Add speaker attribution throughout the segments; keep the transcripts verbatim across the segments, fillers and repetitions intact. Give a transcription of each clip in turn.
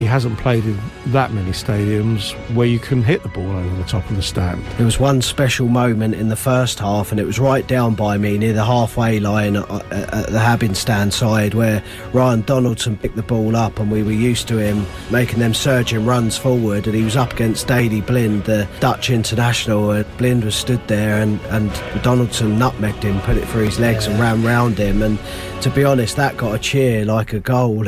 Speaker 1: hasn't played in that many stadiums where you can hit the ball over the top of the stand.
Speaker 2: There was one special moment in the first half, and it was right down by me near the halfway line at, at the Habin stand side, where Ryan Donaldson picked the ball up, and we were used to him making them surging runs forward, and he was up against Daley Blind, the Dutch international, and Blind was stood there, and, and Donaldson nutmegged him, put it through his legs and ran round him, and to be honest, that got a cheer like a goal.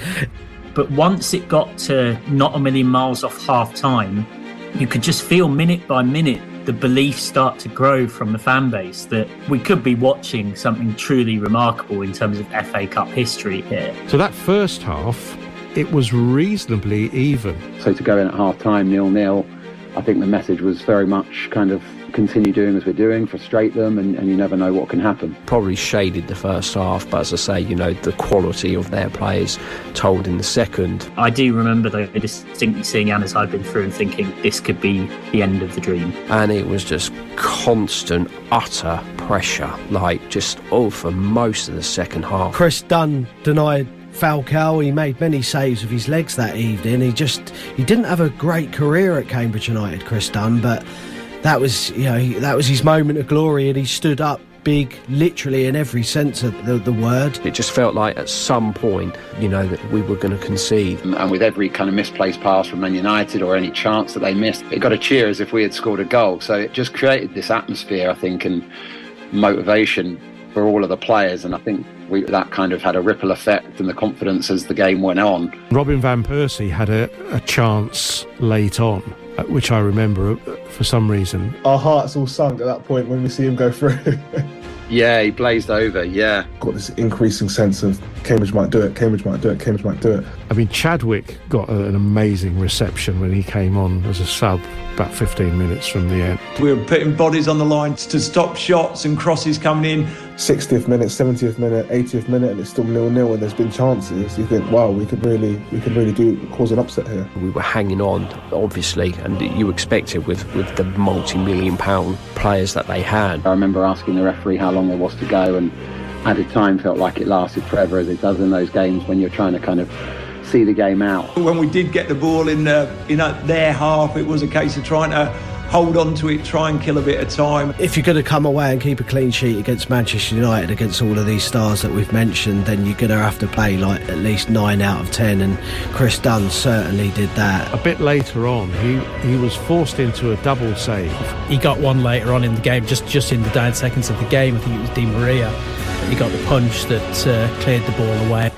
Speaker 3: But once it got to not a million miles off half-time, you could just feel minute by minute the belief start to grow from the fan base that we could be watching something truly remarkable in terms of F A Cup history here.
Speaker 1: So that first half, it was reasonably even.
Speaker 4: So to go in at half-time, nil-nil, I think the message was very much kind of continue doing as we're doing, frustrate them, and, and you never know what can happen.
Speaker 5: Probably shaded the first half, but as I say, you know, the quality of their players told in the second.
Speaker 3: I do remember though distinctly seeing Anna's I'd been through and thinking this could be the end of the dream.
Speaker 5: And it was just constant, utter pressure, like just all for most of the second half.
Speaker 2: Chris Dunn denied Falcao. He made many saves with his legs that evening. He just he didn't have a great career at Cambridge United, Chris Dunn, but that was, you know, that was his moment of glory, and he stood up big, literally in every sense of the, the word.
Speaker 5: It just felt like at some point, you know, that we were going to concede.
Speaker 4: And with every kind of misplaced pass from Man United or any chance that they missed, it got a cheer as if we had scored a goal. So it just created this atmosphere, I think, and motivation for all of the players, and I think we, that kind of had a ripple effect and the confidence as the game went on.
Speaker 1: Robin Van Persie had a, a chance late on, which I remember for some reason.
Speaker 6: Our hearts all sunk at that point when we see him go through.
Speaker 4: Yeah, he blazed over, yeah.
Speaker 6: Got this increasing sense of Cambridge might do it, Cambridge might do it, Cambridge might do it.
Speaker 1: I mean, Chadwick got an amazing reception when he came on as a sub about fifteen minutes from the end.
Speaker 7: We were putting bodies on the line to stop shots and crosses coming in.
Speaker 6: sixtieth minute, seventieth minute, eightieth minute, and it's still nil-nil, and there's been chances. You think, wow, we could really we could really do cause an upset here.
Speaker 5: We were hanging on, obviously, and you expected with, with the multi-million pound players that they had.
Speaker 4: I remember asking the referee how long there was to go, and added time felt like it lasted forever, as it does in those games when you're trying to kind of see the game out.
Speaker 7: When we did get the ball in, the, in their half, it was a case of trying to hold on to it, try and kill a bit of time.
Speaker 2: If you're going to come away and keep a clean sheet against Manchester United, against all of these stars that we've mentioned, then you're going to have to play like at least nine out of ten, and Chris Dunn certainly did that.
Speaker 1: A bit later on, he, he was forced into a double save.
Speaker 8: He got one later on in the game, just, just in the dying seconds of the game. I think it was Di Maria. He got the punch that uh, cleared the ball away.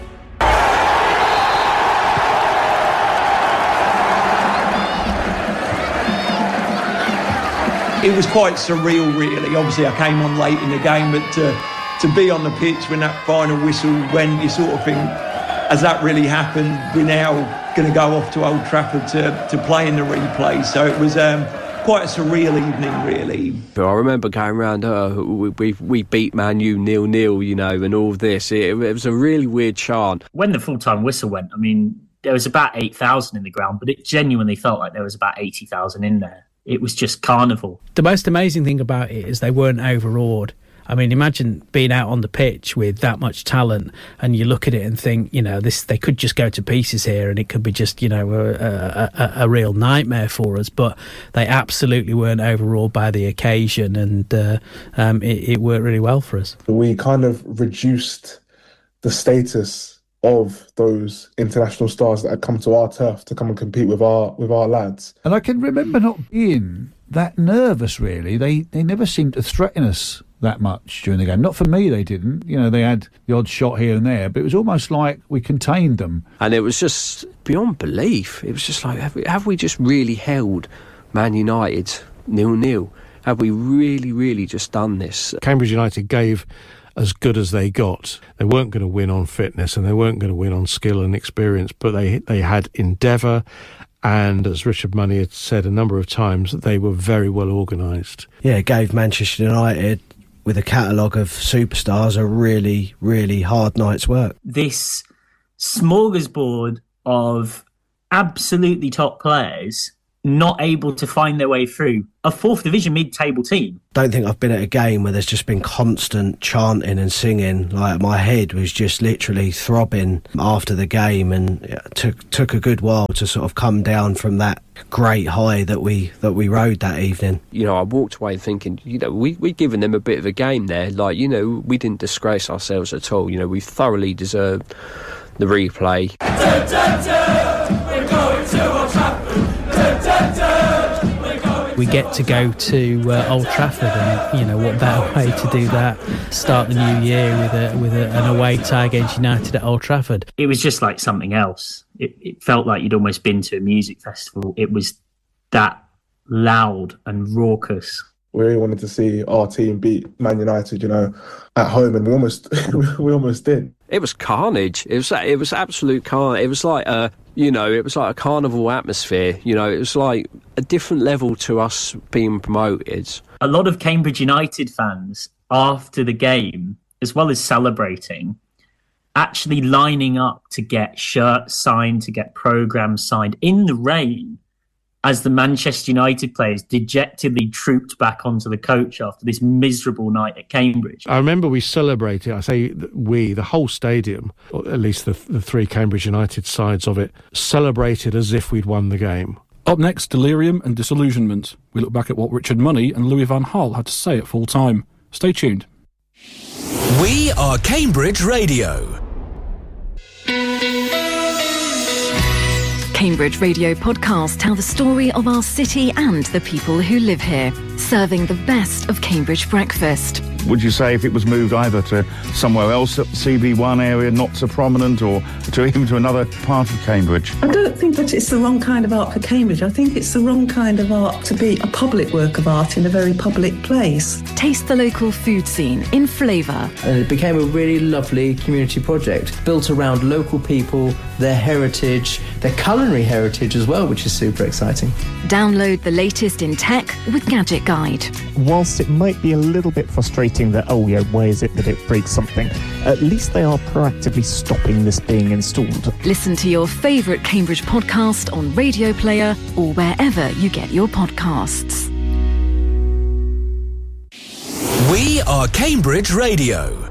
Speaker 7: It was quite surreal, really. Obviously, I came on late in the game, but to, to be on the pitch when that final whistle went, you sort of think, has that really happened? We're now going to go off to Old Trafford to, to play in the replay. So it was um, quite a surreal evening, really.
Speaker 5: But I remember going around, oh, we, we, we beat Man U nil-nil, you know, and all this. It, it was a really weird chant.
Speaker 3: When the full-time whistle went, I mean, there was about eight thousand in the ground, but it genuinely felt like there was about eighty thousand in there. It was just carnival.
Speaker 8: The most amazing thing about it is they weren't overawed. I mean, imagine being out on the pitch with that much talent, and you look at it and think, you know, this they could just go to pieces here, and it could be just, you know, a, a, a real nightmare for us. But they absolutely weren't overawed by the occasion, and uh, um, it, it worked really well for us.
Speaker 6: We kind of reduced the status of those international stars that had come to our turf to come and compete with our with our lads.
Speaker 9: And I can remember not being that nervous, really. They they never seemed to threaten us that much during the game. Not for me, they didn't. You know, they had the odd shot here and there, but it was almost like we contained them.
Speaker 5: And it was just beyond belief. It was just like, have we, have we just really held Man United nil-nil? Have we really, really just done this?
Speaker 1: Cambridge United gave as good as they got. They weren't going to win on fitness, and they weren't going to win on skill and experience, but they they had endeavour, and as Richard Money had said a number of times, they were very well organised.
Speaker 2: Yeah, it gave Manchester United, with a catalogue of superstars, a really, really hard night's work.
Speaker 3: This smorgasbord of absolutely top players not able to find their way through a fourth division mid-table team.
Speaker 2: Don't think I've been at a game where there's just been constant chanting and singing. Like, my head was just literally throbbing after the game, and it took took a good while to sort of come down from that great high that we that we rode that evening.
Speaker 5: You know, I walked away thinking, you know, we we given them a bit of a game there. Like, you know, we didn't disgrace ourselves at all. You know, we thoroughly deserved the replay.
Speaker 10: Dun, dun, dun, we're going to Old Trafford. Dun, dun, dun, we're going
Speaker 8: we get to go to uh, Old Trafford, and you know, what better way to do that? Start the new year with a with a, an away tie against United at Old Trafford.
Speaker 3: It was just like something else. It, it felt like you'd almost been to a music festival. It was that loud and raucous.
Speaker 6: We really wanted to see our team beat Man United, you know, at home, and we almost we almost did.
Speaker 5: It was carnage. It was it was absolute carnage. It was like a you know it was like a carnival atmosphere. You know, it was like a different level to us being promoted.
Speaker 3: A lot of Cambridge United fans after the game, as well as celebrating, actually lining up to get shirts signed, to get programmes signed in the rain, as the Manchester United players dejectedly trooped back onto the coach after this miserable night at Cambridge.
Speaker 1: I remember we celebrated, I say we, the whole stadium, or at least the, the three Cambridge United sides of it, celebrated as if we'd won the game.
Speaker 11: Up next, delirium and disillusionment. We look back at what Richard Money and Louis van Gaal had to say at full time. Stay tuned.
Speaker 12: We are Cambridge Radio.
Speaker 13: Cambridge Radio podcasts tell the story of our city and the people who live here, serving the best of Cambridge breakfast.
Speaker 14: Would you say if it was moved either to somewhere else at the C B one area, not so prominent, or to even to another part of Cambridge?
Speaker 15: I don't think that it's the wrong kind of art for Cambridge. I think it's the wrong kind of art to be a public work of art in a very public place.
Speaker 13: Taste the local food scene in flavour.
Speaker 16: And it became a really lovely community project, built around local people, their heritage, their culinary heritage as well, which is super exciting.
Speaker 13: Download the latest in tech with Gadget Guide.
Speaker 17: Whilst it might be a little bit frustrating that, oh yeah, why is it that it breaks something, at least they are proactively stopping this being installed.
Speaker 13: Listen to your favourite Cambridge podcast on Radio Player or wherever you get your podcasts.
Speaker 12: We are Cambridge Radio.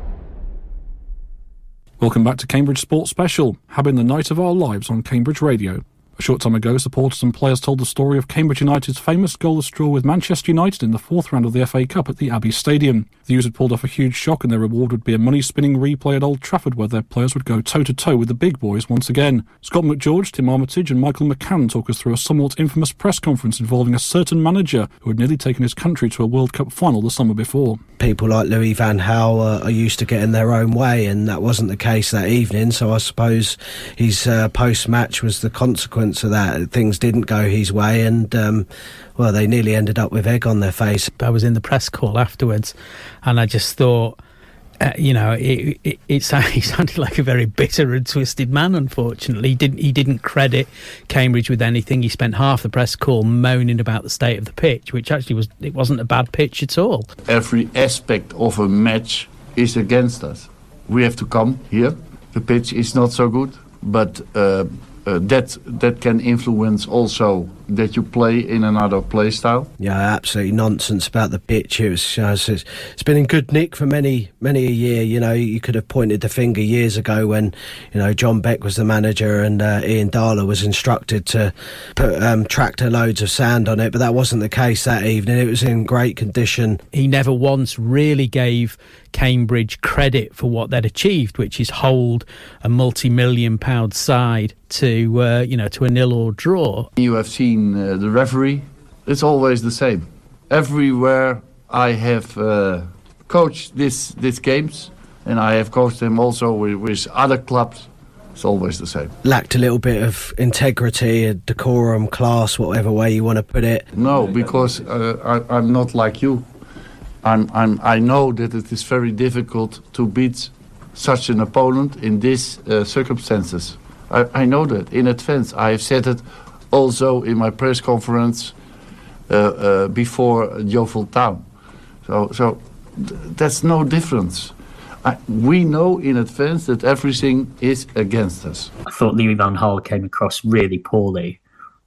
Speaker 11: Welcome back to Cambridge Sports Special, having the night of our lives on Cambridge Radio. A short time ago, supporters and players told the story of Cambridge United's famous goalless draw with Manchester United in the fourth round of the F A Cup at the Abbey Stadium. The U's had pulled off a huge shock, and their reward would be a money-spinning replay at Old Trafford, where their players would go toe-to-toe with the big boys once again. Scott McGeorge, Tim Armitage and Michael McCann talk us through a somewhat infamous press conference involving a certain manager who had nearly taken his country to a World Cup final the summer before.
Speaker 2: People like Louis van Gaal uh, are used to getting their own way, and that wasn't the case that evening, so I suppose his uh, post-match was the consequence of that. Things didn't go his way, and um, well, they nearly ended up with egg on their face.
Speaker 8: I was in the press call afterwards, and I just thought, uh, you know, it, it, it sounded, he sounded like a very bitter and twisted man. Unfortunately, he didn't he didn't credit Cambridge with anything. He spent half the press call moaning about the state of the pitch, which actually was it wasn't a bad pitch at all.
Speaker 18: Every aspect of a match is against us. We have to come here. The pitch is not so good, but. Uh, Uh, that that can influence also that you play in another play style.
Speaker 2: Yeah, absolutely nonsense about the pitch. It was, uh, it's, it's been in good nick for many, many a year. You know, you could have pointed the finger years ago when, you know, John Beck was the manager and uh, Ian Darler was instructed to put um, tractor loads of sand on it, but that wasn't the case that evening. It was in great condition.
Speaker 8: He never once really gave Cambridge credit for what they'd achieved, which is hold a multi-million pound side to uh, you know to a nil or draw.
Speaker 18: You have seen uh, the referee. It's always the same. Everywhere I have uh, coached this these games, and I have coached them also with, with other clubs. It's always the same.
Speaker 2: Lacked a little bit of integrity, decorum, class, whatever way you want to put it.
Speaker 18: No, because uh, I, I'm not like you. I'm, I'm, I know that it is very difficult to beat such an opponent in these uh, circumstances. I, I know that in advance. I have said it also in my press conference uh, uh, before Yeovil Town. So, so th- that's no difference. I, we know in advance that everything is against us.
Speaker 3: I thought Louis van Gaal came across really poorly.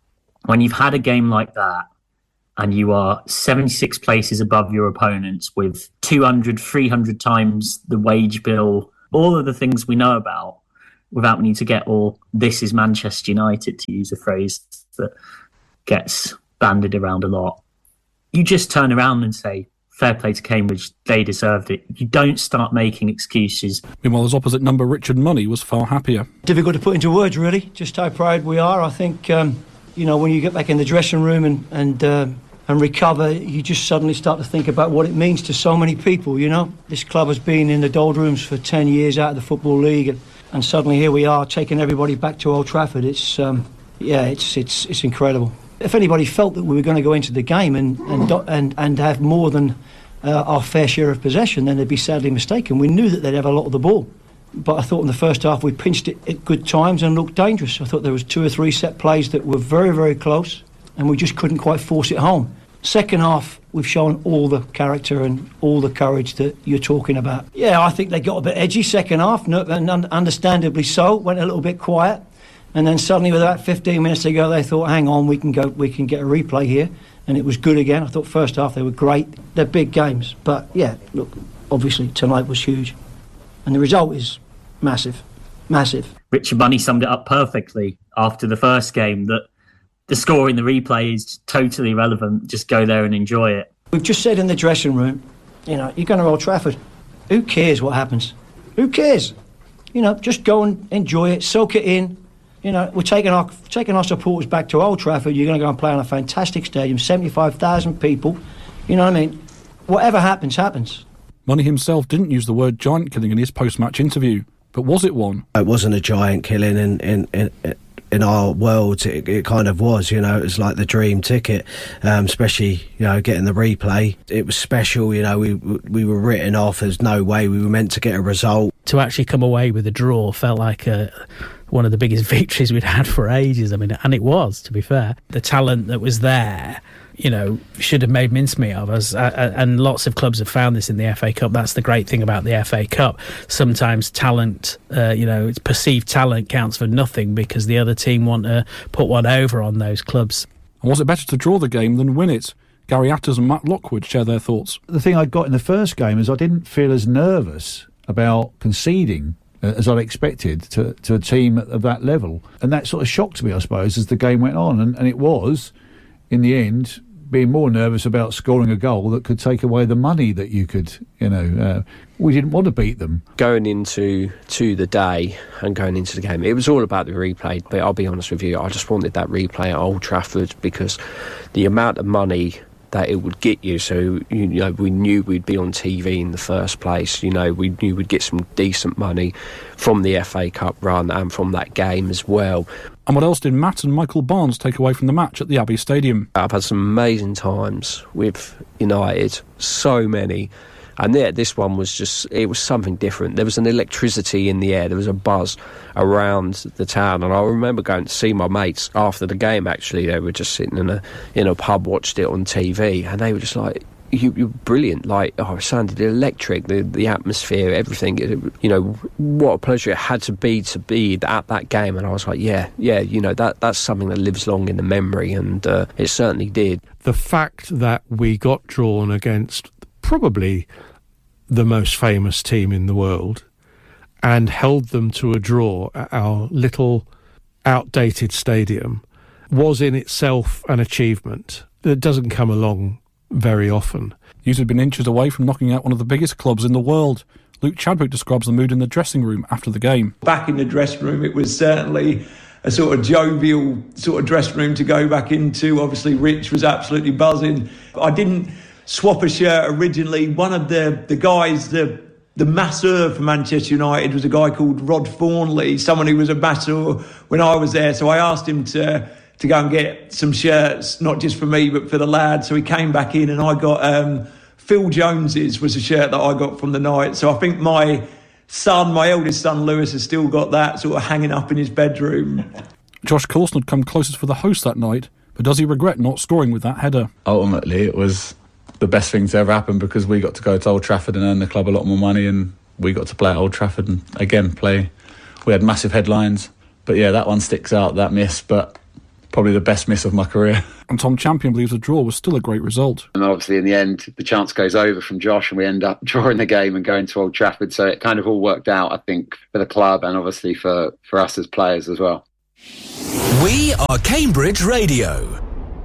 Speaker 3: when you've had a game like that and you are seventy-six places above your opponents with two hundred, three hundred times the wage bill, all of the things we know about, without needing to get all, this is Manchester United, to use a phrase that gets bandied around a lot. You just turn around and say, fair play to Cambridge, they deserved it. You don't start making excuses.
Speaker 11: Meanwhile, his opposite number, Richard Money, was far happier.
Speaker 19: Difficult to put into words, really, just how proud we are. I think, um, you know, when you get back in the dressing room and and, uh, and recover, you just suddenly start to think about what it means to so many people, you know. This club has been in the doldrums for ten years out of the Football League, and, and suddenly here we are taking everybody back to Old Trafford. It's, um, yeah, it's it's it's incredible. If anybody felt that we were going to go into the game and and and, and have more than uh, our fair share of possession, then they'd be sadly mistaken. We knew that they'd have a lot of the ball, but I thought in the first half we pinched it at good times and looked dangerous. I thought there was two or three set plays that were very, very close, and we just couldn't quite force it home. Second half, we've shown all the character and all the courage that you're talking about. Yeah, I think they got a bit edgy second half, and understandably so. Went a little bit quiet. And then suddenly, with about fifteen minutes to go, they thought, hang on, we can go, we can get a replay here. And it was good again. I thought first half they were great. They're big games. But, yeah, look, obviously tonight was huge. And the result is massive, massive.
Speaker 3: Richard Money summed it up perfectly after the first game, that the score in the replay is totally irrelevant. Just go there and enjoy it.
Speaker 19: We've just said in the dressing room, you know, you're going to Old Trafford. Who cares what happens? Who cares? You know, just go and enjoy it, soak it in. You know, we're taking our taking our supporters back to Old Trafford. You're going to go and play on a fantastic stadium, seventy-five thousand people. You know what I mean? Whatever happens, happens.
Speaker 11: Money himself didn't use the word giant killing in his post-match interview, but was it one?
Speaker 2: It wasn't a giant killing in in, in, in our world. It, it kind of was, you know. It was like the dream ticket, um, especially, you know, getting the replay. It was special, you know. We we were written off. There's no way we were meant to get a result.
Speaker 8: To actually come away with a draw felt like a... one of the biggest victories we'd had for ages. I mean, and it was, to be fair. The talent that was there, you know, should have made mincemeat of us. Uh, and lots of clubs have found this in the F A Cup. That's the great thing about the F A Cup. Sometimes talent, uh, you know, it's perceived talent counts for nothing because the other team want to put one over on those clubs.
Speaker 11: And was it better to draw the game than win it? Gary Atters and Matt Lockwood share their thoughts.
Speaker 9: The thing I got in the first game is I didn't feel as nervous about conceding as I'd expected to, to a team of that level. And that sort of shocked me, I suppose, as the game went on. And, and it was, in the end, being more nervous about scoring a goal that could take away the money that you could, you know, uh, we didn't want to beat them.
Speaker 5: Going into to the day and going into the game, it was all about the replay. But I'll be honest with you, I just wanted that replay at Old Trafford because the amount of money that it would get you, so you know we knew we'd be on T V in the first place. You know, we knew we'd get some decent money from the F A Cup run and from that game as well.
Speaker 11: And what else did Matt and Michael Barnes take away from the match at the Abbey Stadium?
Speaker 5: I've had some amazing times with United, so many. And yeah, this one was just, it was something different. There was an electricity in the air. There was a buzz around the town. And I remember going to see my mates after the game, actually. They were just sitting in a in a pub, watched it on T V. And they were just like, you, you're brilliant. Like, oh, it sounded electric, the, the atmosphere, everything. It, you know, what a pleasure it had to be to be at that game. And I was like, yeah, yeah, you know, that that's something that lives long in the memory. And uh, it certainly did.
Speaker 1: The fact that we got drawn against probably the most famous team in the world and held them to a draw at our little outdated stadium was in itself an achievement that doesn't come along very often.
Speaker 11: You had been inches away from knocking out one of the biggest clubs in the world. Luke Chadwick describes the mood in the dressing room after the game.
Speaker 7: Back in the dressing room, it was certainly a sort of jovial sort of dressing room to go back into. Obviously, Rich was absolutely buzzing. I didn't swap a shirt originally. One of the, the guys, the the masseur for Manchester United was a guy called Rod Thornley, someone who was a masseur when I was there. So I asked him to to go and get some shirts, not just for me, but for the lads. So he came back in and I got um, Phil Jones's was a shirt that I got from the night. So I think my son, my eldest son, Lewis, has still got that sort of hanging up in his bedroom.
Speaker 11: Josh Coulson had come closest for the host that night, but does he regret not scoring with that header?
Speaker 20: Ultimately, it was the best thing to ever happen because we got to go to Old Trafford and earn the club a lot more money, and we got to play at Old Trafford and again play. We had massive headlines, but yeah, that one sticks out, that miss. But probably the best miss of my career.
Speaker 11: And Tom Champion believes a draw was still a great result.
Speaker 4: And obviously in the end, the chance goes over from Josh and we end up drawing the game and going to Old Trafford. So it kind of all worked out, I think, for the club and obviously for, for us as players as well.
Speaker 12: We are Cambridge Radio.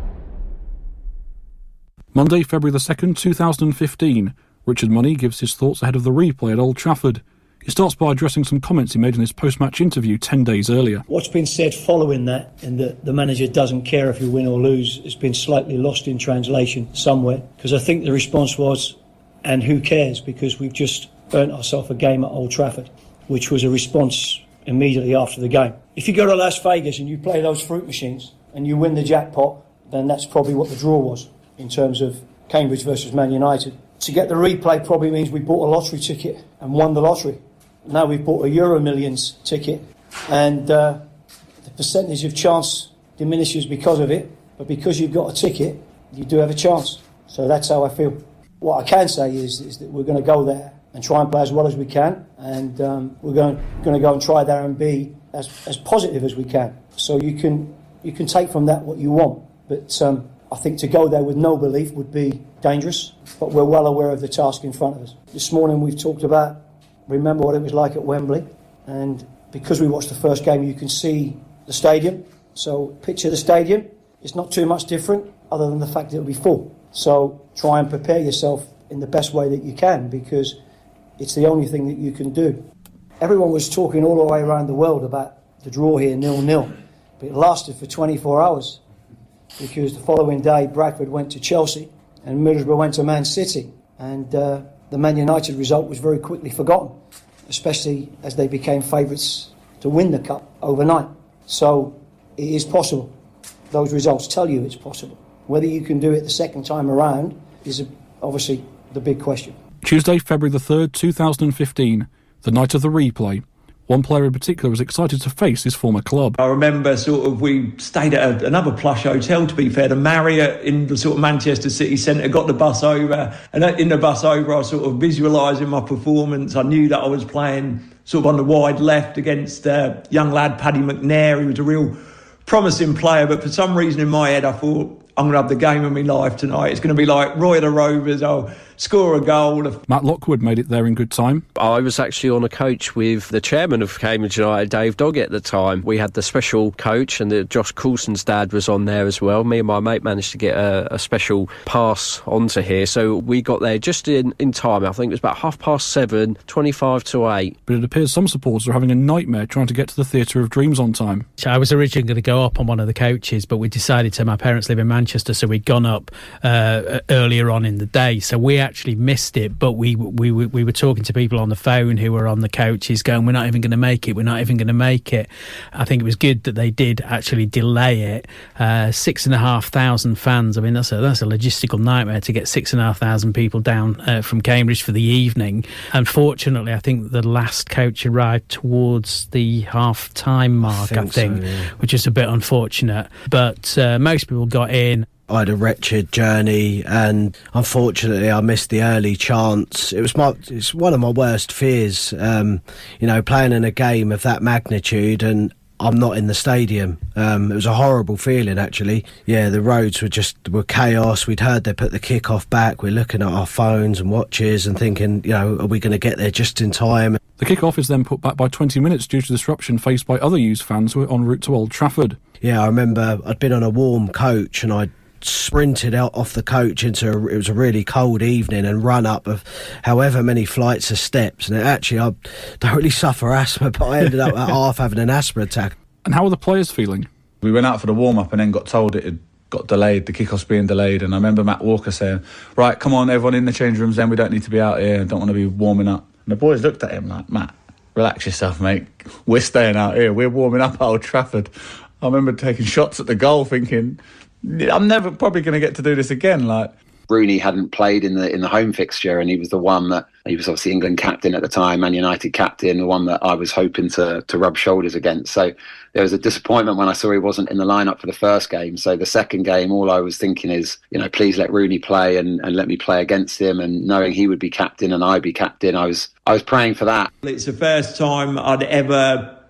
Speaker 11: Monday, February the second, two thousand fifteen. Richard Money gives his thoughts ahead of the replay at Old Trafford. He starts by addressing some comments he made in his post-match interview ten days earlier.
Speaker 19: What's been said following that, and that the manager doesn't care if you win or lose, has been slightly lost in translation somewhere. Because I think the response was, and who cares, because we've just burnt ourselves a game at Old Trafford, which was a response immediately after the game. If you go to Las Vegas and you play those fruit machines and you win the jackpot, then that's probably what the draw was in terms of Cambridge versus Man United. To get the replay probably means we bought a lottery ticket and won the lottery. Now we've bought a Euro Millions ticket, and uh, the percentage of chance diminishes because of it, but because you've got a ticket, you do have a chance. So that's how I feel. What I can say is, is that we're going to go there and try and play as well as we can, and um, we're going, going to go and try there and be as, as positive as we can. So you can you can take from that what you want, but um, I think to go there with no belief would be dangerous, but we're well aware of the task in front of us. This morning we've talked about, remember what it was like at Wembley, and because we watched the first game you can see the stadium, so picture the stadium. It's not too much different other than the fact that it'll be full. So try and prepare yourself in the best way that you can, because it's the only thing that you can do. Everyone was talking all the way around the world about the draw here, nil-nil, but it lasted for twenty-four hours, because the following day Bradford went to Chelsea and Middlesbrough went to Man City, and uh, the Man United result was very quickly forgotten, especially as they became favourites to win the Cup overnight. So it is possible. Those results tell you it's possible. Whether you can do it the second time around is obviously the big question.
Speaker 11: Tuesday, February the third, two thousand fifteen, the night of the replay. One player in particular was excited to face his former club.
Speaker 7: I remember sort of we stayed at a, another plush hotel, to be fair, the Marriott in the sort of Manchester city centre, got the bus over, and in the bus over I was sort of visualising my performance. I knew that I was playing sort of on the wide left against a young lad, Paddy McNair. He was a real promising player, but for some reason in my head I thought, I'm going to have the game of my life tonight. It's going to be like Roy the Rovers. I'll score a goal.
Speaker 11: Matt Lockwood made it there in good time.
Speaker 5: I was actually on a coach with the chairman of Cambridge United, Dave Doggett, at the time. We had the special coach, and the, Josh Coulson's dad was on there as well. Me and my mate managed to get a, a special pass onto here, so we got there just in, in time. I think it was about half past seven, twenty-five to eight.
Speaker 11: But it appears some supporters are having a nightmare trying to get to the Theatre of Dreams on time.
Speaker 8: So I was originally going to go up on one of the coaches, but we decided to. My parents live in Manchester, so we'd gone up uh, earlier on in the day, so we actually missed it. But we we we were talking to people on the phone who were on the coaches, going, "We're not even going to make it. We're not even going to make it." I think it was good that they did actually delay it. Uh, six and a half thousand fans. I mean, that's a that's a logistical nightmare to get six and a half thousand people down uh, from Cambridge for the evening. Unfortunately, I think the last coach arrived towards the half-time mark. I think, I think so, yeah. Which is a bit unfortunate. But uh, most people got in.
Speaker 2: I had a wretched journey, and unfortunately I missed the early chance. It was my, it's one of my worst fears, um, you know, playing in a game of that magnitude and I'm not in the stadium. Um, it was a horrible feeling, actually. Yeah, the roads were just were chaos. We'd heard they put the kick-off back. We're looking at our phones and watches and thinking, you know, are we going to get there just in time?
Speaker 11: The kick-off is then put back by twenty minutes due to disruption faced by other U's fans who were en route to Old Trafford.
Speaker 2: Yeah, I remember I'd been on a warm coach and I'd sprinted out off the coach into a, it was a really cold evening and run up of however many flights of steps, and it actually I don't really suffer asthma, but I ended up at half having an asthma attack.
Speaker 11: And how were the players feeling?
Speaker 20: We went out for the warm-up and then got told it had got delayed, the kick-off's being delayed, and I remember Matt Walker saying, right, come on everyone in the change rooms then, we don't need to be out here, don't want to be warming up. And the boys looked at him like, Matt, relax yourself mate, we're staying out here, we're warming up at Old Trafford. I remember taking shots at the goal thinking, I'm never probably going to get to do this again. Like
Speaker 4: Rooney hadn't played in the in the home fixture, and he was the one that he was obviously England captain at the time, Man United captain, the one that I was hoping to to rub shoulders against. So there was a disappointment when I saw he wasn't in the lineup for the first game. So the second game, all I was thinking is, you know, please let Rooney play and, and let me play against him. And knowing he would be captain and I'd be captain, I was I was praying for that.
Speaker 7: It's the first time I'd ever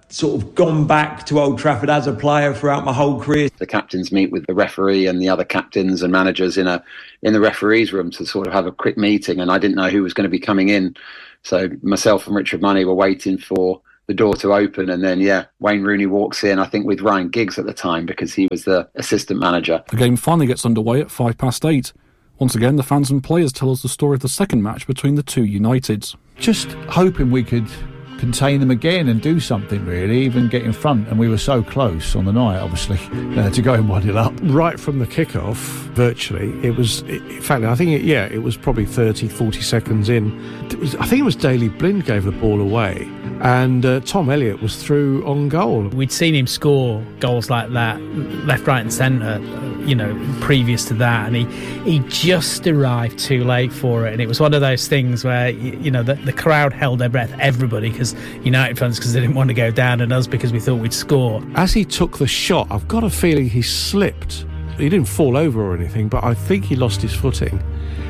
Speaker 7: sort of gone back to Old Trafford as a player throughout my whole career.
Speaker 4: The captains meet with the referee and the other captains and managers in a in the referee's room to sort of have a quick meeting, and I didn't know who was going to be coming in. So myself and Richard Money were waiting for the door to open, and then, yeah, Wayne Rooney walks in, I think with Ryan Giggs at the time, because he was the assistant manager.
Speaker 11: The game finally gets underway at five past eight. Once again, the fans and players tell us the story of the second match between the two Uniteds.
Speaker 9: Just hoping we could contain them again and do something, really, even get in front, and we were so close on the night, obviously, uh, to go and one nil up.
Speaker 1: Right from the kick-off, virtually, it was, in fact, I think, it, yeah, it was probably thirty, forty seconds in. It was, I think it was Daley Blind gave the ball away, and uh, Tom Elliott was through on goal.
Speaker 8: We'd seen him score goals like that, left, right and centre, you know, previous to that, and he, he just arrived too late for it, and it was one of those things where, you know, the, the crowd held their breath, everybody, because United fans, because they didn't want to go down, and us because we thought we'd score.
Speaker 1: As he took the shot, I've got a feeling he slipped. He didn't fall over or anything, but I think he lost his footing,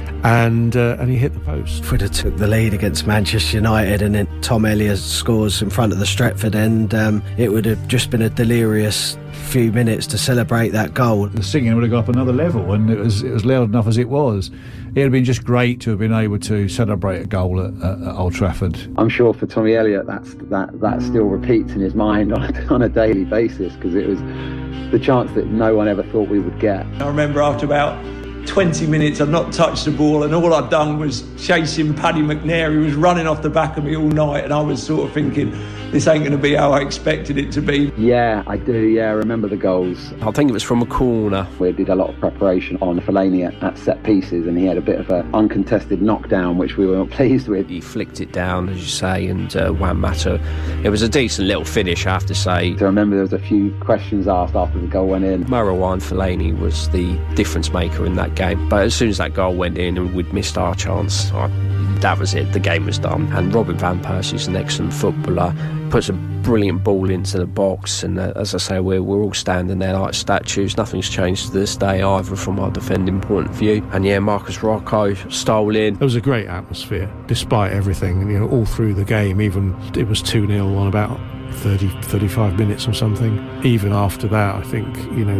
Speaker 1: and uh, and he hit the post.
Speaker 2: If we'd have took the lead against Manchester United and then Tom Elliott scores in front of the Stretford end, um, it would have just been a delirious few minutes to celebrate that goal.
Speaker 9: The singing would have got up another level, and it was it was loud enough as it was. It would have been just great to have been able to celebrate a goal at, at, at Old Trafford.
Speaker 4: I'm sure for Tommy Elliott, that's that that still repeats in his mind on a, on a daily basis, because it was the chance that no one ever thought we would get.
Speaker 7: I remember after about twenty minutes I'd not touched the ball, and all I'd done was chasing Paddy McNair. He was running off the back of me all night, and I was sort of thinking, this ain't going to be how I expected it to be.
Speaker 4: Yeah, I do, yeah, I remember the goals.
Speaker 5: I think it was from a corner.
Speaker 4: We did a lot of preparation on Fellaini at, at set pieces, and he had a bit of an uncontested knockdown, which we were pleased with.
Speaker 5: He flicked it down, as you say, and uh, Juan Mata. It was a decent little finish, I have to say.
Speaker 4: So I remember there was a few questions asked after the goal went in.
Speaker 5: Marouane Fellaini was the difference maker in that game, but as soon as that goal went in and we'd missed our chance, I, that was it, the game was done. And Robin van Persie's an excellent footballer, puts a brilliant ball into the box, and uh, as I say, we're, we're all standing there like statues. Nothing's changed to this day either from our defending point of view. And yeah, Marcus Rocco stole in.
Speaker 1: There was a great atmosphere despite everything, you know, all through the game. Even it was two nil on about thirty, thirty-five minutes or something. Even after that, I think, you know,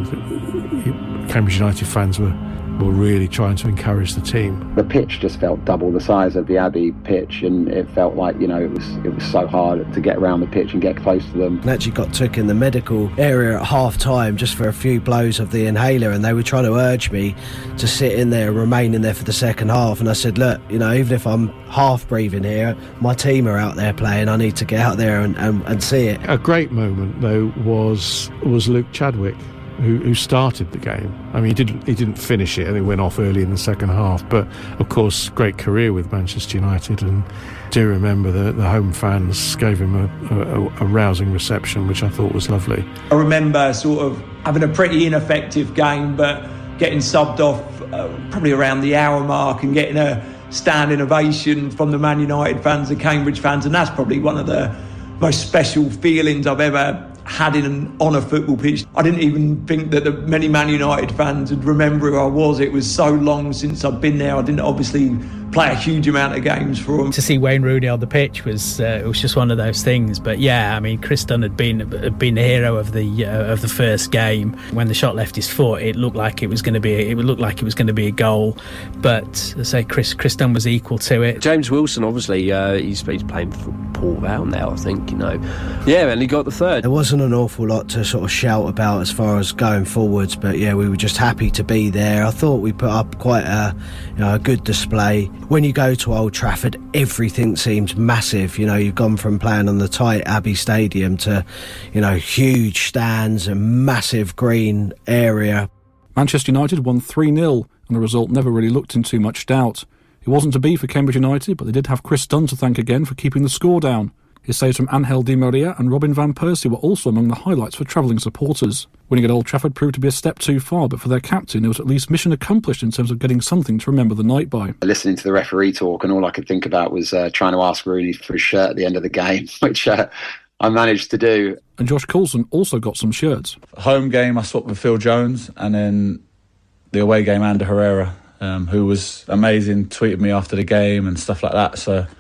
Speaker 1: the Cambridge United fans were were really trying to encourage the team.
Speaker 4: The pitch just felt double the size of the Abbey pitch, and it felt like, you know, it was it was so hard to get around the pitch and get close to them.
Speaker 2: And actually got took in the medical area at half time just for a few blows of the inhaler, and they were trying to urge me to sit in there, remain in there for the second half, and I said, look, you know, even if I'm half breathing here, my team are out there playing, I need to get out there and, and, and see it.
Speaker 1: A great moment though was was Luke Chadwick, Who, who started the game. I mean, he didn't he didn't finish it, and it went off early in the second half. But of course, great career with Manchester United, and do remember the the home fans gave him a, a, a rousing reception, which I thought was lovely.
Speaker 7: I remember sort of having a pretty ineffective game, but getting subbed off uh, probably around the hour mark and getting a standing ovation from the Man United fans, the Cambridge fans, and that's probably one of the most special feelings I've ever had in an, on a football pitch. I didn't even think that the many Man United fans would remember who I was. It was so long since I'd been there. I didn't obviously play a huge amount of games for them.
Speaker 8: To see Wayne Rooney on the pitch was uh, it was just one of those things. But yeah, I mean, Chris Dunn had been had been the hero of the uh, of the first game. When the shot left his foot, it looked like it was going to be a, it would look like it was going to be a goal. But I say Chris Chris Dunn was equal to it.
Speaker 5: James Wilson, obviously, uh, he's, he's playing for Paul Vale now, I think. You know, yeah, and he got the third.
Speaker 2: There wasn't an awful lot to sort of shout about as far as going forwards, but yeah, we were just happy to be there. I thought we put up quite a, you know, a good display. When you go to Old Trafford, everything seems massive. You know, you've gone from playing on the tight Abbey Stadium to, you know, huge stands and massive green area.
Speaker 11: Manchester United won three nil, and the result never really looked in too much doubt. It wasn't to be for Cambridge United, but they did have Chris Dunn to thank again for keeping the score down. His saves from Angel Di Maria and Robin van Persie were also among the highlights for travelling supporters. Winning at Old Trafford proved to be a step too far, but for their captain it was at least mission accomplished in terms of getting something to remember the night by.
Speaker 4: Listening to the referee talk, and all I could think about was uh, trying to ask Rooney for his shirt at the end of the game, which uh, I managed to do.
Speaker 11: And Josh Coulson also got some shirts.
Speaker 20: Home game I swapped with Phil Jones, and then the away game Ander Herrera, um, who was amazing, tweeted me after the game and stuff like that, so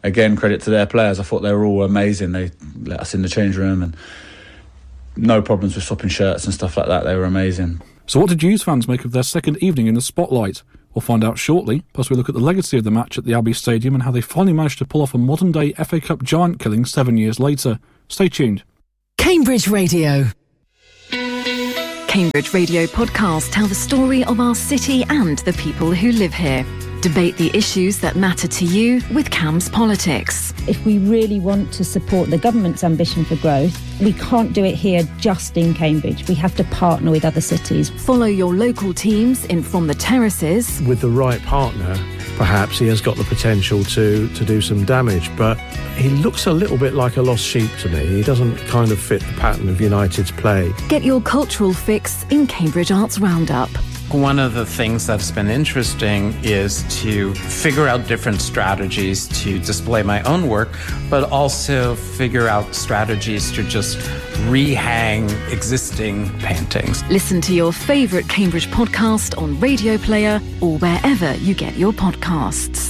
Speaker 20: again, credit to their players. I thought they were all amazing. They let us in the change room and no problems with swapping shirts and stuff like that. They were amazing.
Speaker 11: So what did Hughes fans make of their second evening in the spotlight? We'll find out shortly, plus we look at the legacy of the match at the Abbey Stadium and how they finally managed to pull off a modern-day F A Cup giant killing seven years later. Stay tuned.
Speaker 13: Cambridge Radio. Cambridge Radio podcasts tell the story of our city and the people who live here. Debate the issues that matter to you with Cam's Politics.
Speaker 21: If we really want to support the government's ambition for growth, we can't do it here just in Cambridge. We have to partner with other cities.
Speaker 13: Follow your local teams in From the Terraces.
Speaker 1: With the right partner, perhaps he has got the potential to, to do some damage, but he looks a little bit like a lost sheep to me. He doesn't kind of fit the pattern of United's play.
Speaker 13: Get your cultural fix in Cambridge Arts Roundup.
Speaker 22: One of the things that's been interesting is to figure out different strategies to display my own work, but also figure out strategies to just rehang existing paintings.
Speaker 13: Listen to your favourite Cambridge podcast on Radio Player or wherever you get your podcasts.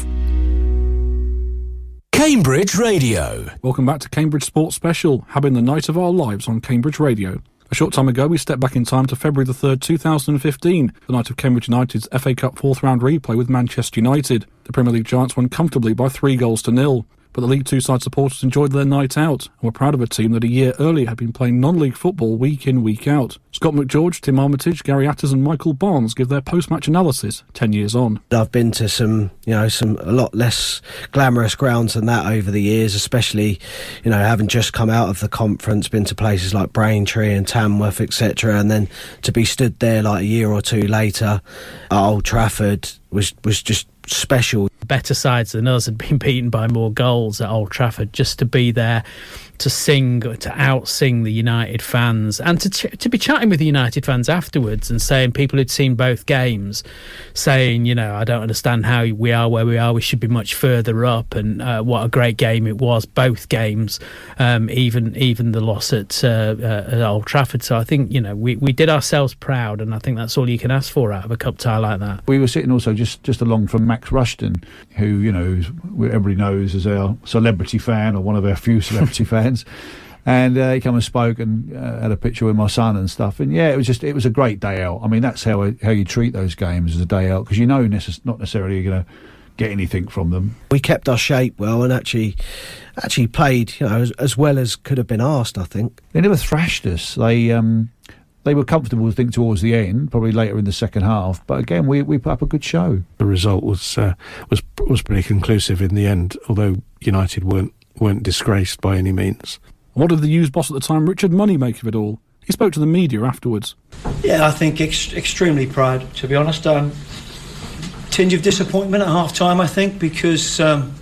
Speaker 12: Cambridge Radio.
Speaker 11: Welcome back to Cambridge Sports Special, having the night of our lives on Cambridge Radio. A short time ago, we stepped back in time to February the third, two thousand fifteen, the night of Cambridge United's F A Cup fourth round replay with Manchester United. The Premier League Giants won comfortably by three goals to nil. But the League Two side supporters enjoyed their night out and were proud of a team that a year earlier had been playing non-league football week in, week out. Scott McGeorge, Tim Armitage, Gary Atters and Michael Barnes give their post-match analysis ten years on.
Speaker 2: I've been to some, you know, some a lot less glamorous grounds than that over the years, especially, you know, having just come out of the conference, been to places like Braintree and Tamworth, et cetera, and then to be stood there like a year or two later at Old Trafford was was just special.
Speaker 8: Better sides than us had been beaten by more goals at Old Trafford. Just to be there to sing, to out-sing the United fans, and to ch- to be chatting with the United fans afterwards and saying, people who'd seen both games, saying, you know, I don't understand how we are where we are, we should be much further up, and uh, what a great game it was, both games, um, even even the loss at, uh, uh, at Old Trafford. So I think, you know, we, we did ourselves proud, and I think that's all you can ask for out of a cup tie like that.
Speaker 9: We were sitting also just, just along from Max Rushton, who, you know, everybody knows as our celebrity fan, or one of our few celebrity fans. And uh, he came and spoke and uh, had a picture with my son and stuff. And yeah, it was just, it was a great day out. I mean, that's how how you treat those games, as a day out, because you know necess- not necessarily you're going to get anything from them.
Speaker 2: We kept our shape well and actually actually played, you know, as, as well as could have been asked, I think.
Speaker 9: They never thrashed us. They um, they were comfortable, I think, towards the end, probably later in the second half. But again, we we put up a good show.
Speaker 1: The result was uh, was was pretty conclusive in the end, although United weren't weren't disgraced by any means.
Speaker 11: What did the Hughes boss at the time, Richard Money, make of it all? He spoke to the media afterwards.
Speaker 19: Yeah, I think ex- extremely proud, to be honest. Um, tinge of disappointment at half time, I think, because um,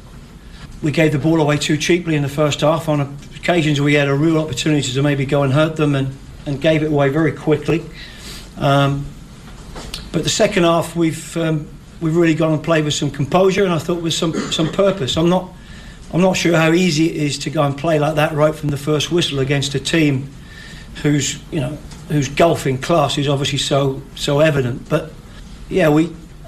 Speaker 19: we gave the ball away too cheaply in the first half. On occasions we had a real opportunity to maybe go and hurt them, and, and gave it away very quickly. Um, but the second half we've um, we've really gone and played with some composure, and I thought with some some purpose. I'm not I'm not sure how easy it is to go and play like that right from the first whistle against a team whose, you know, whose golfing class is obviously so so evident. But yeah, we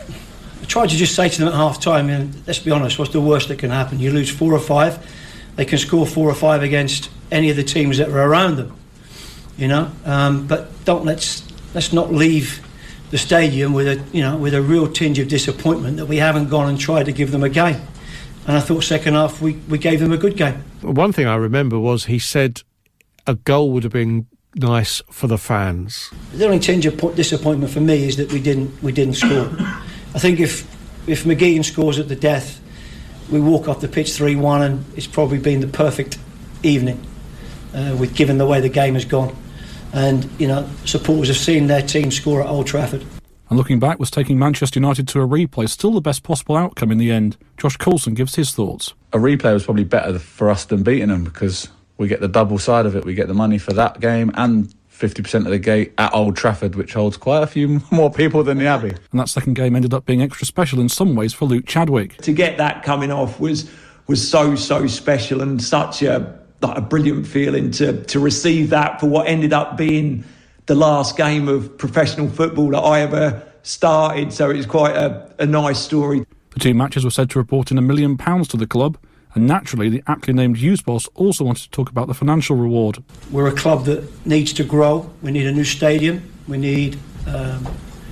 Speaker 19: I tried to just say to them at half time, you know, let's be honest, what's the worst that can happen? You lose four or five, they can score four or five against any of the teams that are around them, you know. Um, but don't let's let's not leave the stadium with a you know with a real tinge of disappointment that we haven't gone and tried to give them a game. And I thought second half we, we gave them a good game. One
Speaker 1: thing I remember was he said a goal would have been nice for the fans.
Speaker 19: The only tinge of disappointment for me is that we didn't we didn't score. I think if if McGeehan scores at the death, we walk off the pitch three one, and it's probably been the perfect evening, uh, with given the way the game has gone. And, you know, supporters have seen their team score at Old Trafford.
Speaker 11: And looking back, was taking Manchester United to a replay still the best possible outcome in the end? Josh Coulson gives his thoughts.
Speaker 20: A replay was probably better for us than beating them, because we get the double side of it. We get the money for that game and fifty percent of the gate at Old Trafford, which holds quite a few more people than the Abbey.
Speaker 11: And that second game ended up being extra special in some ways for Luke Chadwick.
Speaker 7: To get that coming off was was so, so special, and such a, like, a brilliant feeling to, to receive that for what ended up being the last game of professional football that I ever started. So it was quite a, a nice story.
Speaker 11: The two matches were said to report in a million pounds to the club, And naturally, the aptly named Hughes boss also wanted to talk about the financial reward.
Speaker 19: We're a club that needs to grow. We need a new stadium. We need um,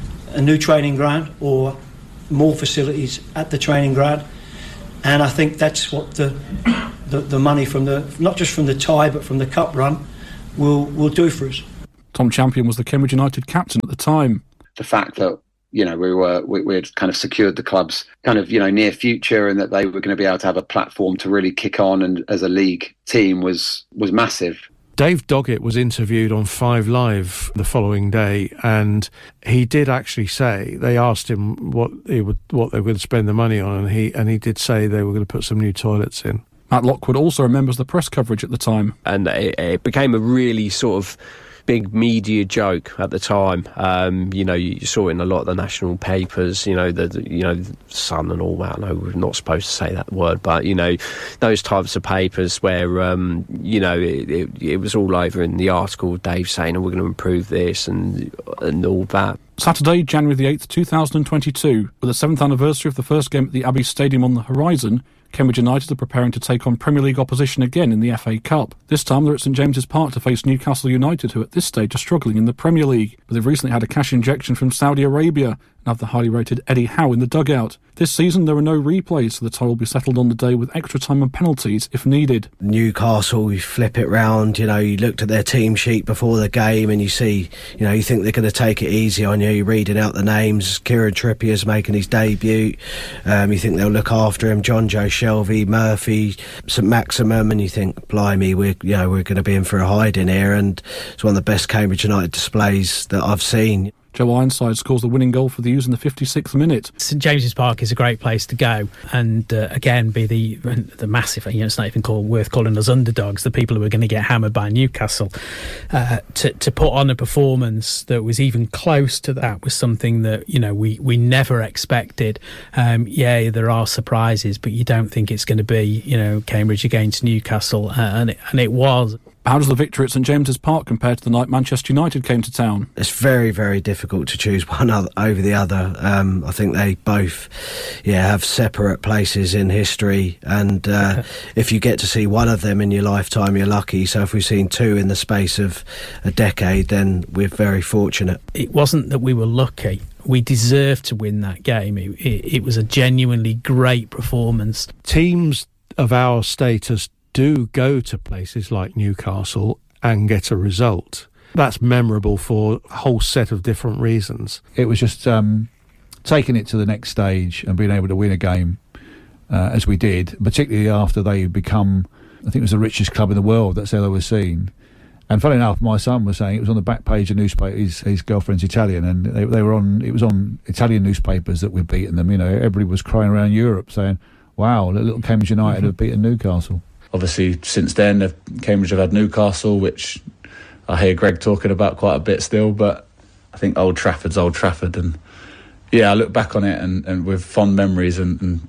Speaker 19: a new training ground or more facilities at the training ground. And I think that's what the the, the money from the, not just from the tie, but from the cup run, will will do for us.
Speaker 11: Tom Champion was the Cambridge United captain at the time.
Speaker 4: The fact that, you know, we were we, we had kind of secured the club's kind of, you know, near future, and that they were going to be able to have a platform to really kick on and as a league team was was massive.
Speaker 1: Dave Doggett was interviewed on Five Live the following day, and he did actually say, they asked him what he would, what they were going to spend the money on, and he and he did say they were going to put some new toilets in.
Speaker 11: Matt Lockwood also remembers the press coverage at the time.
Speaker 5: And it, it became a really sort of big media joke at the time. Um, you know, you saw it in a lot of the national papers, you know, the, the you know, the Sun and all that. I know we're not supposed to say that word, but, you know, those types of papers where, um, you know, it, it, it was all over in the article, Dave saying, oh, we're going to improve this and and all that.
Speaker 11: Saturday, January the eighth, two thousand twenty-two, with the seventh anniversary of the first game at the Abbey Stadium on the horizon, Cambridge United are preparing to take on Premier League opposition again in the F A Cup. This time they're at St James's Park to face Newcastle United, who at this stage are struggling in the Premier League. But they've recently had a cash injection from Saudi Arabia and have the highly rated Eddie Howe in the dugout. This season there are no replays, so the tie will be settled on the day with extra time and penalties if needed.
Speaker 2: Newcastle, you flip it round, you know, you looked at their team sheet before the game and you see, you know, you think they're going to take it easy on you. You're reading out the names. Kieran Trippier's making his debut. Um, you think they'll look after him. John Joe Shelvey, Murphy, St Maximum, and you think, blimey, we're, you know, we're going to be in for a hiding here, and it's one of the best Cambridge United displays that I've seen.
Speaker 11: Joe Ironside scores the winning goal for the U's in the fifty-sixth minute.
Speaker 8: St James's Park is a great place to go, and uh, again, be the the massive, you know, it's not even called, worth calling us underdogs, the people who are going to get hammered by Newcastle. Uh, to, to put on a performance that was even close to that was something that, you know, we, we never expected. Um, yeah, there are surprises, but you don't think it's going to be, you know, Cambridge against Newcastle, uh, and, it, and it was.
Speaker 11: How does the victory at St James's Park compare to the night Manchester United came to town?
Speaker 2: It's very, very difficult to choose one other, over the other. Um, I think they both, yeah, have separate places in history, and uh, if you get to see one of them in your lifetime, you're lucky. So if we've seen two in the space of a decade, then we're very fortunate.
Speaker 8: It wasn't that we were lucky. We deserved to win that game. It, it, it was a genuinely great performance.
Speaker 1: Teams of our status do go to places like Newcastle and get a result. That's memorable for a whole set of different reasons.
Speaker 9: It was just um, taking it to the next stage and being able to win a game uh, as we did, particularly after they become, I think it was the richest club in the world. That's how they were seen. And funny enough, my son was saying it was on the back page of newspaper. His, his girlfriend's Italian, and they, they were on. It was on Italian newspapers that we'd beaten them. You know, everybody was crying around Europe saying, "Wow, little Cambridge United mm-hmm. have beaten Newcastle."
Speaker 20: Obviously, since then, Cambridge have had Newcastle, which I hear Greg talking about quite a bit still, but I think Old Trafford's Old Trafford. And yeah, I look back on it and, and with fond memories, and, and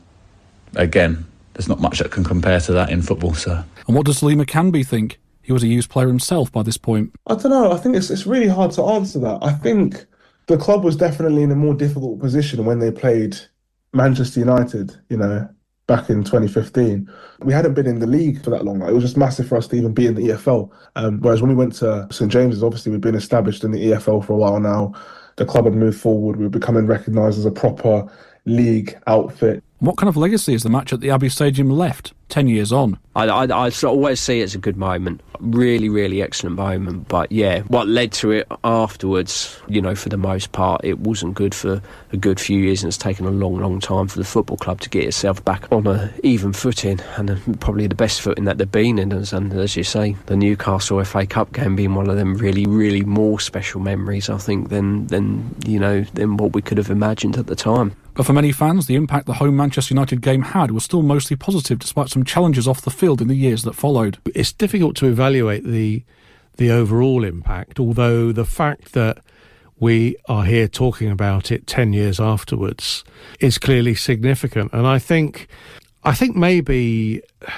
Speaker 20: again, there's not much that can compare to that in football. So,
Speaker 11: and what does Lee McCanby think? He was a youth player himself by this point.
Speaker 6: I don't know. I think it's it's really hard to answer that. I think the club was definitely in a more difficult position when they played Manchester United, you know, back in twenty fifteen. We hadn't been in the league for that long. Like, it was just massive for us to even be in the E F L. Um, whereas when we went to St James's, obviously we'd been established in the E F L for a while now. The club had moved forward. We were becoming recognised as a proper league outfit.
Speaker 11: What kind of legacy has the match at the Abbey Stadium left ten years on?
Speaker 5: I, I, I always see it as a good moment. Really, really excellent moment. But yeah, what led to it afterwards, you know, for the most part, it wasn't good for a good few years, and it's taken a long, long time for the football club to get itself back on an even footing, and probably the best footing that they've been in. And, and as you say, the Newcastle F A Cup game being one of them really, really more special memories, I think, than, than you know, than what we could have imagined at the time.
Speaker 11: But for many fans, the impact the home Manchester United game had was still mostly positive, despite some challenges off the field in the years that followed.
Speaker 1: It's difficult to evaluate the the overall impact, although the fact that we are here talking about it ten years afterwards is clearly significant. And I think, I think maybe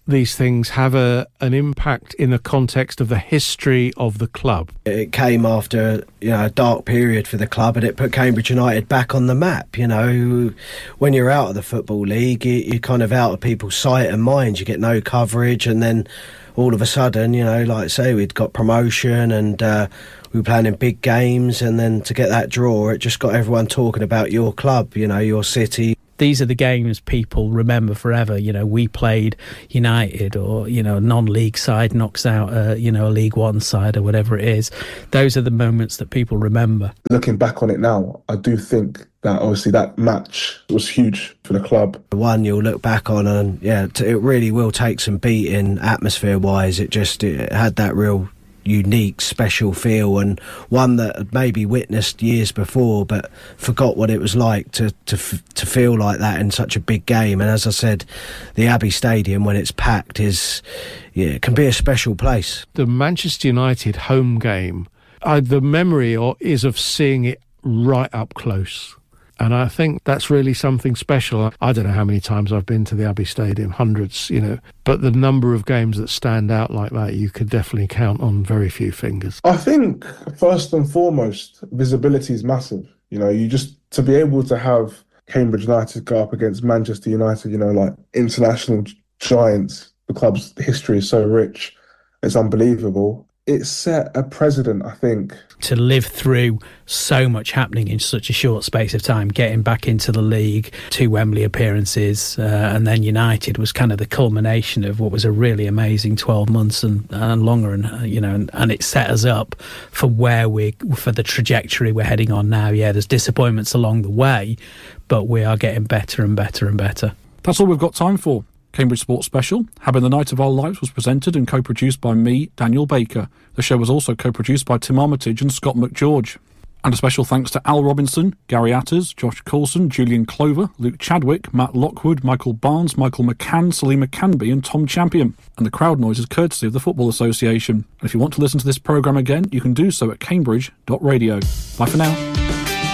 Speaker 1: these things have a an impact in the context of the history of the club.
Speaker 2: It came after, you know, a dark period for the club, and it put Cambridge United back on the map. You know, when you're out of the Football League, you, you're kind of out of people's sight and mind. You get no coverage, and then all of a sudden, you know, like I say, we'd got promotion and uh, we were playing in big games, and then to get that draw, it just got everyone talking about your club, you know, your city.
Speaker 8: These are the games people remember forever. You know, we played United, or, you know, a non-league side knocks out, a, you know, a League One side or whatever it is. Those are the moments that people remember.
Speaker 6: Looking back on it now, I do think that obviously that match was huge for the club.
Speaker 2: The one you'll look back on, and yeah, it really will take some beating atmosphere-wise. It just it had that real unique, special feel, and one that had maybe witnessed years before but forgot what it was like to to to feel like that in such a big game. And as I said, the Abbey Stadium, when it's packed, is yeah, it can be a special place.
Speaker 1: The Manchester United home game, I, the memory or, is of seeing it right up close. And I think that's really something special. I don't know how many times I've been to the Abbey Stadium, hundreds, you know, but the number of games that stand out like that, you could definitely count on very few fingers.
Speaker 6: I think, first and foremost, visibility is massive. You know, you just, to be able to have Cambridge United go up against Manchester United, you know, like international giants, the club's history is so rich, it's unbelievable. It set a precedent, I think.
Speaker 8: To live through so much happening in such a short space of time, getting back into the league, two Wembley appearances, uh, and then United was kind of the culmination of what was a really amazing twelve months and, and longer, and uh, you know, and, and it set us up for where we, for the trajectory we're heading on now. Yeah, there's disappointments along the way, but we are getting better and better and better.
Speaker 11: That's all we've got time for. Cambridge Sports Special, Having the Night of Our Lives, was presented and co-produced by me, Daniel Baker. The show was also co-produced by Tim Armitage and Scott McGeorge. And a special thanks to Al Robinson, Gary Atters, Josh Coulson, Julian Clover, Luke Chadwick, Matt Lockwood, Michael Barnes, Michael McCann, Salima Canby and Tom Champion. And the crowd noise is courtesy of the Football Association. And if you want to listen to this programme again, you can do so at cambridge dot radio. Bye for now.